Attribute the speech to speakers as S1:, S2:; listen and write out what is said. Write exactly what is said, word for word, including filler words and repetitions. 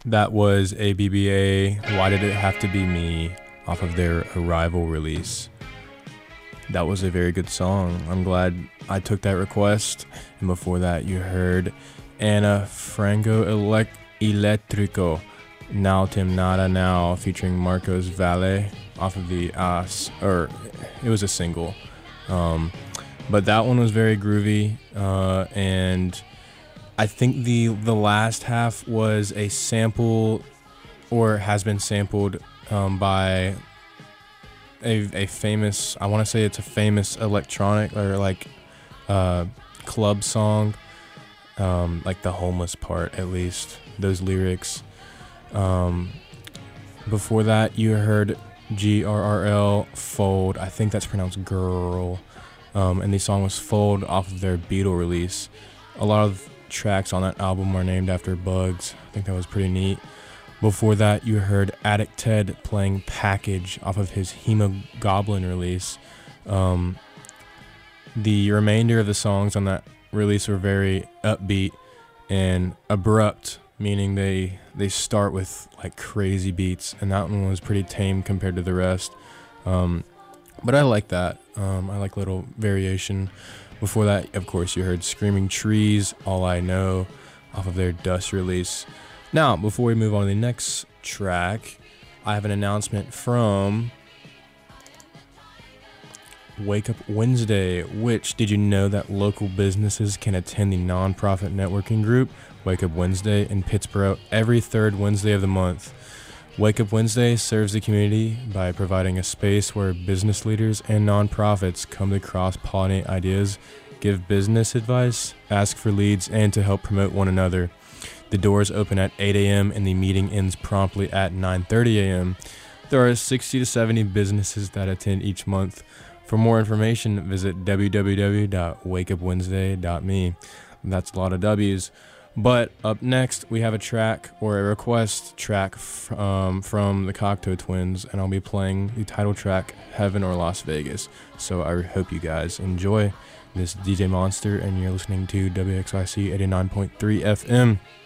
S1: That was A B B A, Why Did It Have to Be Me, off of their Arrival release. That was a very good song. I'm glad I took that request. And before that, you heard Anna Frango Elec- Electrico, Now Timnada Now, featuring Marcos Valle, off of the, uh, or it was a single. Um, but that one was very groovy, uh, and I think the the last half was a sample, or has been sampled um, by a a famous. I want to say it's a famous electronic or like uh, club song, um, like the homeless part at least. Those lyrics. Um, before that, you heard G R R L Fold. I think that's pronounced girl. Um, and the song was Fold off of their Beetle release. A lot of tracks on that album are named after bugs. I think that was pretty neat. Before that, you heard Addict Ted playing Package off of his Hemogoblin release. Um, the remainder of the songs on that release were very upbeat and abrupt, meaning they they start with like crazy beats, and that one was pretty tame compared to the rest. Um, but I like that. Um, I like little variation. Before that, of course, you heard Screaming Trees, All I Know, off of their Dust release. Now, before we move on to the next track, I have an announcement from Wake Up Wednesday, which, did you know that local businesses can attend the nonprofit networking group, Wake Up Wednesday, in Pittsburgh every third Wednesday of the month? Wake Up Wednesday serves the community by providing a space where business leaders and nonprofits come to cross-pollinate ideas, give business advice, ask for leads, and to help promote one another. The doors open at eight a.m. and the meeting ends promptly at nine thirty a.m. There are sixty to seventy businesses that attend each month. For more information, visit w w w dot wake up wednesday dot me. That's a lot of W's. But up next, we have a track, or a request track f- um, from the Cocteau Twins, and I'll be playing the title track, Heaven or Las Vegas. So I hope you guys enjoy. This is D J Monster, and you're listening to W X Y C eighty-nine point three F M.